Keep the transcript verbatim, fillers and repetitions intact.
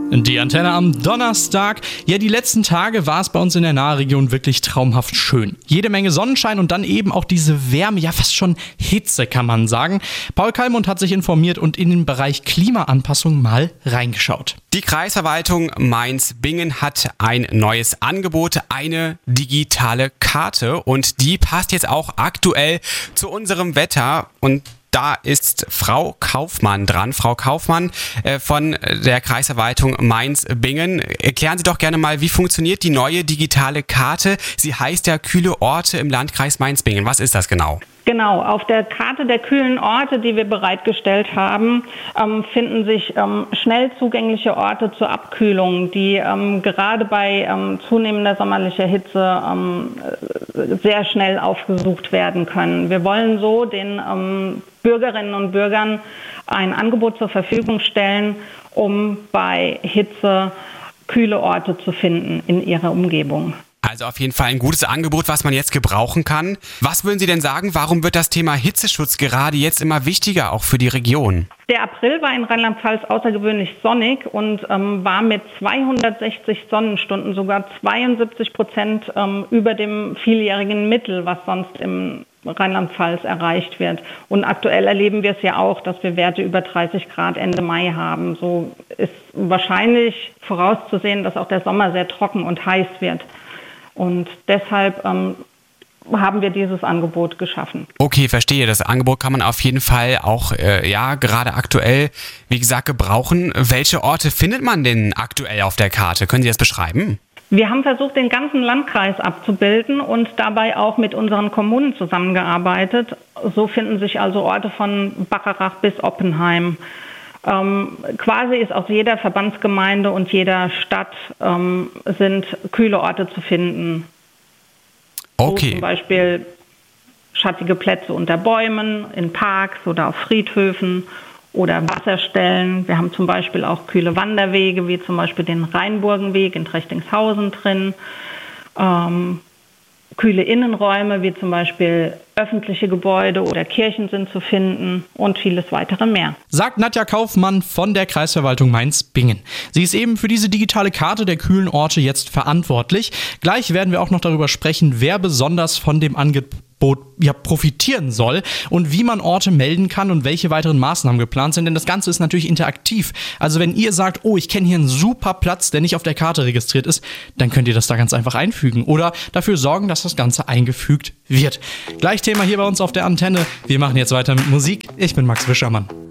Die Antenne am Donnerstag. Ja, die letzten Tage war es bei uns in der Nahregion wirklich traumhaft schön. Jede Menge Sonnenschein und dann eben auch diese Wärme, ja fast schon Hitze, kann man sagen. Paul Kallmund hat sich informiert und in den Bereich Klimaanpassung mal reingeschaut. Die Kreisverwaltung Mainz-Bingen hat ein neues Angebot, eine digitale Karte, und die passt jetzt auch aktuell zu unserem Wetter. Und da ist Frau Kaufmann dran. Frau Kaufmann äh, von der Kreisverwaltung Mainz-Bingen. Erklären Sie doch gerne mal, wie funktioniert die neue digitale Karte? Sie heißt ja Kühle Orte im Landkreis Mainz-Bingen. Was ist das genau? Genau, auf der Karte der kühlen Orte, die wir bereitgestellt haben, ähm, finden sich ähm, schnell zugängliche Orte zur Abkühlung, die ähm, gerade bei ähm, zunehmender sommerlicher Hitze ähm, sehr schnell aufgesucht werden können. Wir wollen so den ähm, Bürgerinnen und Bürgern ein Angebot zur Verfügung stellen, um bei Hitze kühle Orte zu finden in ihrer Umgebung. Also auf jeden Fall ein gutes Angebot, was man jetzt gebrauchen kann. Was würden Sie denn sagen, warum wird das Thema Hitzeschutz gerade jetzt immer wichtiger, auch für die Region? Der April war in Rheinland-Pfalz außergewöhnlich sonnig und ähm, war mit zweihundertsechzig Sonnenstunden sogar zweiundsiebzig Prozent ähm, über dem vieljährigen Mittel, was sonst im Rheinland-Pfalz erreicht wird. Und aktuell erleben wir es ja auch, dass wir Werte über dreißig Grad Ende Mai haben. So ist wahrscheinlich vorauszusehen, dass auch der Sommer sehr trocken und heiß wird. Und deshalb ähm, haben wir dieses Angebot geschaffen. Okay, verstehe. Das Angebot kann man auf jeden Fall auch, äh, ja, gerade aktuell, wie gesagt, gebrauchen. Welche Orte findet man denn aktuell auf der Karte? Können Sie das beschreiben? Wir haben versucht, den ganzen Landkreis abzubilden und dabei auch mit unseren Kommunen zusammengearbeitet. So finden sich also Orte von Bacharach bis Oppenheim. Ähm, quasi ist aus jeder Verbandsgemeinde und jeder Stadt ähm, sind kühle Orte zu finden. Okay. So zum Beispiel schattige Plätze unter Bäumen, in Parks oder auf Friedhöfen oder Wasserstellen. Wir haben zum Beispiel auch kühle Wanderwege, wie zum Beispiel den Rheinburgenweg in Trechtingshausen drin. Ähm, kühle Innenräume, wie zum Beispiel öffentliche Gebäude oder Kirchen sind zu finden und vieles weitere mehr. Sagt Nadja Kaufmann von der Kreisverwaltung Mainz-Bingen. Sie ist eben für diese digitale Karte der kühlen Orte jetzt verantwortlich. Gleich werden wir auch noch darüber sprechen, wer besonders von dem Angebot ja, profitieren soll und wie man Orte melden kann und welche weiteren Maßnahmen geplant sind, denn das Ganze ist natürlich interaktiv. Also wenn ihr sagt, oh, ich kenne hier einen super Platz, der nicht auf der Karte registriert ist, dann könnt ihr das da ganz einfach einfügen oder dafür sorgen, dass das Ganze eingefügt wird. Gleich Thema hier bei uns auf der Antenne. Wir machen jetzt weiter mit Musik. Ich bin Max Wischermann.